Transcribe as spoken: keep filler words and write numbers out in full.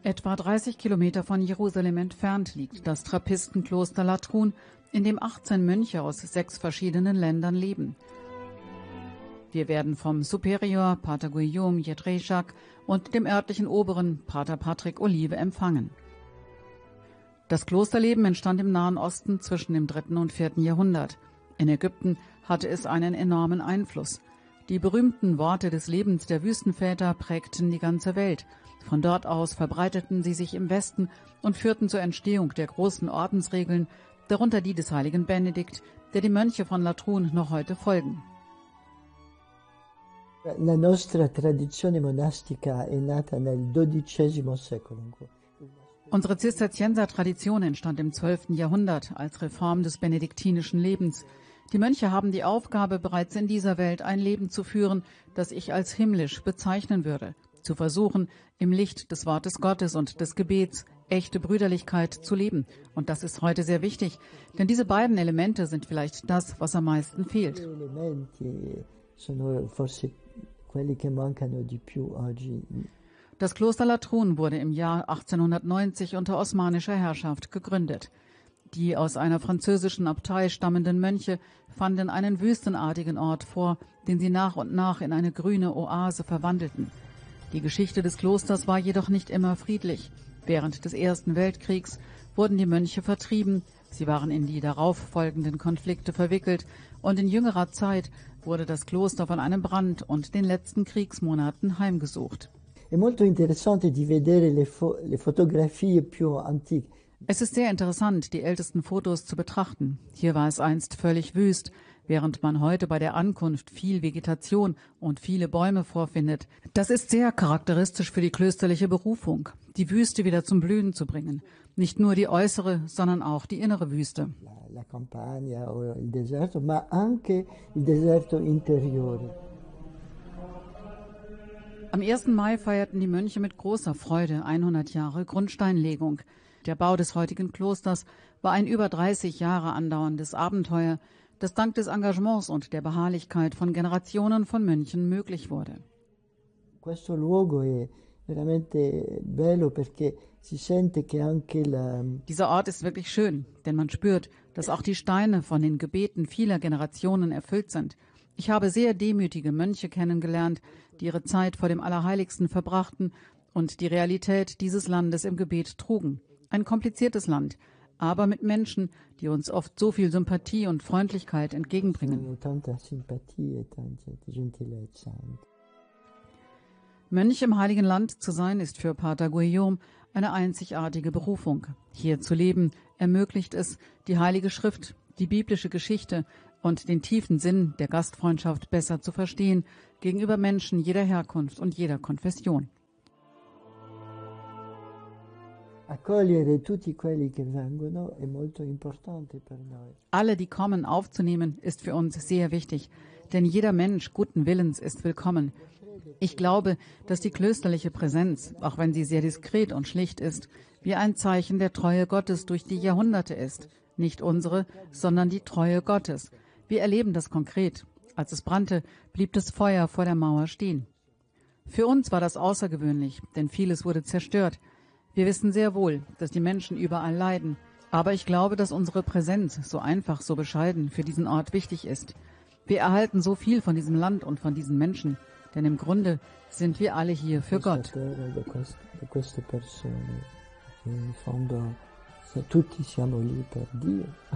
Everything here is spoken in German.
Etwa dreißig Kilometer von Jerusalem entfernt liegt das Trappistenkloster Latrun, in dem achtzehn Mönche aus sechs verschiedenen Ländern leben. Wir werden vom Superior Pater Guillaume Jedrzejak und dem örtlichen Oberen Pater Patrick Olive empfangen. Das Klosterleben entstand im Nahen Osten zwischen dem dritten und vierten Jahrhundert. In Ägypten hatte es einen enormen Einfluss. Die berühmten Worte des Lebens der Wüstenväter prägten die ganze Welt. Von dort aus verbreiteten sie sich im Westen und führten zur Entstehung der großen Ordensregeln, darunter die des heiligen Benedikt, der die Mönche von Latrun noch heute folgen. La nostra tradizione monastica è nata nel dodicesimo secolo. Unsere Zisterzienser-Tradition entstand im zwölften Jahrhundert als Reform des benediktinischen Lebens. Die Mönche haben die Aufgabe, bereits in dieser Welt ein Leben zu führen, das ich als himmlisch bezeichnen würde. Zu versuchen, im Licht des Wortes Gottes und des Gebets echte Brüderlichkeit zu leben. Und das ist heute sehr wichtig, denn diese beiden Elemente sind vielleicht das, was am meisten fehlt. Das Kloster Latrun wurde im Jahr achtzehnhundertneunzig unter osmanischer Herrschaft gegründet. Die aus einer französischen Abtei stammenden Mönche fanden einen wüstenartigen Ort vor, den sie nach und nach in eine grüne Oase verwandelten. Die Geschichte des Klosters war jedoch nicht immer friedlich. Während des Ersten Weltkriegs wurden die Mönche vertrieben, sie waren in die darauf folgenden Konflikte verwickelt und in jüngerer Zeit wurde das Kloster von einem Brand und den letzten Kriegsmonaten heimgesucht. Es ist sehr interessant, die ältesten Fotos zu betrachten. Hier war es einst völlig wüst, während man heute bei der Ankunft viel Vegetation und viele Bäume vorfindet. Das ist sehr charakteristisch für die klösterliche Berufung, die Wüste wieder zum Blühen zu bringen. Nicht nur die äußere, sondern auch die innere Wüste. La campagna o il deserto, ma anche il deserto interiore. Am ersten Mai feierten die Mönche mit großer Freude hundert Jahre Grundsteinlegung. Der Bau des heutigen Klosters war ein über dreißig Jahre andauerndes Abenteuer, das dank des Engagements und der Beharrlichkeit von Generationen von Mönchen möglich wurde. Questo luogo è veramente bello perché si sente che anche la Dieser Ort ist wirklich schön, denn man spürt, dass auch die Steine von den Gebeten vieler Generationen erfüllt sind. Ich habe sehr demütige Mönche kennengelernt, die ihre Zeit vor dem Allerheiligsten verbrachten und die Realität dieses Landes im Gebet trugen. Ein kompliziertes Land, aber mit Menschen, die uns oft so viel Sympathie und Freundlichkeit entgegenbringen. Mönch im Heiligen Land zu sein, ist für Pater Guillaume eine einzigartige Berufung. Hier zu leben ermöglicht es, die Heilige Schrift, die biblische Geschichte und den tiefen Sinn der Gastfreundschaft besser zu verstehen gegenüber Menschen jeder Herkunft und jeder Konfession. Alle, die kommen, aufzunehmen, ist für uns sehr wichtig, denn jeder Mensch guten Willens ist willkommen. Ich glaube, dass die klösterliche Präsenz, auch wenn sie sehr diskret und schlicht ist, wie ein Zeichen der Treue Gottes durch die Jahrhunderte ist. Nicht unsere, sondern die Treue Gottes. Wir erleben das konkret. Als es brannte, blieb das Feuer vor der Mauer stehen. Für uns war das außergewöhnlich, denn vieles wurde zerstört. Wir wissen sehr wohl, dass die Menschen überall leiden. Aber ich glaube, dass unsere Präsenz so einfach, so bescheiden für diesen Ort wichtig ist. Wir erhalten so viel von diesem Land und von diesen Menschen, denn im Grunde sind wir alle hier für Gott. Tutti siamo lì per Dio.